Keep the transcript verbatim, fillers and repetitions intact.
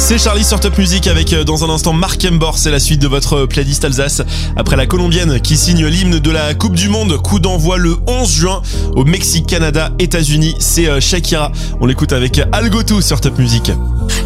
C'est Charlie sur Top Music avec dans un instant Marc Embor, c'est la suite de votre playlist Alsace. Après la Colombienne qui signe l'hymne de la Coupe du Monde, coup d'envoi le onze juin au Mexique, Canada, États-Unis, c'est Shakira. On l'écoute avec Algotou sur Top Music.